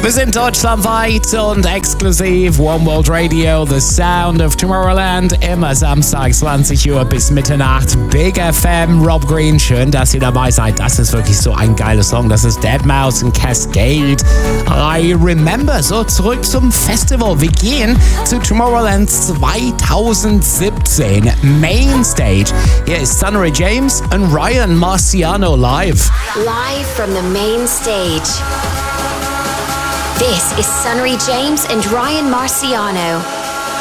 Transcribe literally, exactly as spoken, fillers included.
Wir sind deutschlandweit und exklusiv One World Radio, the sound of Tomorrowland, immer Samstag zwanzig Uhr bis Mitternacht. Big F M, Rob Green, schön, dass ihr dabei seid. Das ist wirklich so ein geiler Song. Das ist Deadmau5 und Cascade. I remember. So, zurück zum Festival. Wir gehen zu Tomorrowland zwanzig siebzehn Mainstage. Hier ist Sunnery James und Ryan Marciano live. Live from the main stage. This is Sunnery James and Ryan Marciano.